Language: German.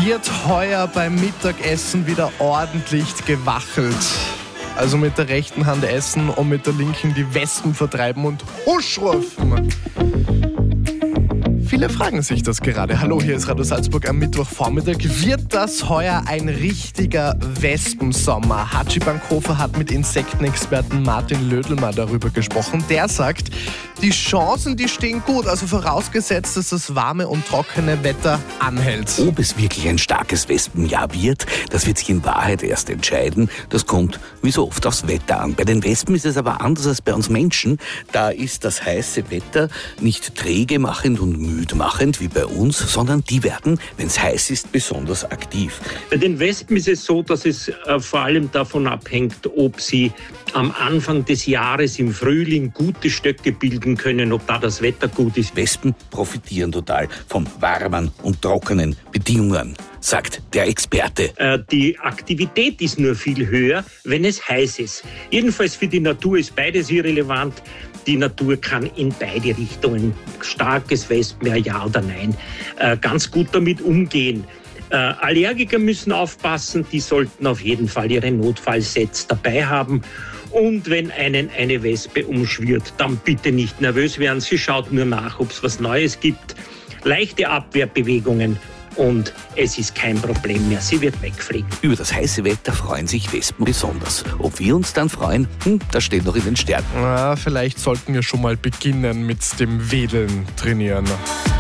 wird heuer beim Mittagessen wieder ordentlich gewachelt. Also mit der rechten Hand essen und mit der linken die Wespen vertreiben und Husch rufen. Viele fragen sich das gerade. Hallo, hier ist Radio Salzburg am Mittwochvormittag. Wird das heuer ein richtiger Wespensommer? Hatschi Bankhofer hat mit Insektenexperten Martin Lödl mal darüber gesprochen. Der sagt, die Chancen, die stehen gut, also vorausgesetzt, dass das warme und trockene Wetter anhält. Ob es wirklich ein starkes Wespenjahr wird, das wird sich in Wahrheit erst entscheiden. Das kommt wie so oft aufs Wetter an. Bei den Wespen ist es aber anders als bei uns Menschen. Da ist das heiße Wetter nicht träge machend und müde machend wie bei uns, sondern die werden, wenn es heiß ist, besonders aktiv. Bei den Wespen ist es so, dass es vor allem davon abhängt, ob sie am Anfang des Jahres im Frühling gute Stöcke bilden können, ob da das Wetter gut ist. Wespen profitieren total von warmen und trockenen Bedingungen, sagt der Experte. Die Aktivität ist nur viel höher, wenn es heiß ist. Jedenfalls für die Natur ist beides irrelevant. Die Natur kann in beide Richtungen, starkes Wespenjahr, ja oder nein, ganz gut damit umgehen. Allergiker müssen aufpassen, die sollten auf jeden Fall ihre Notfallsets dabei haben. Und wenn einen eine Wespe umschwirrt, dann bitte nicht nervös werden. Sie schaut nur nach, ob es was Neues gibt. Leichte Abwehrbewegungen und es ist kein Problem mehr. Sie wird wegfliegen. Über das heiße Wetter freuen sich Wespen besonders. Ob wir uns dann freuen, das steht noch in den Sternen. Vielleicht sollten wir schon mal beginnen mit dem Wedeln trainieren.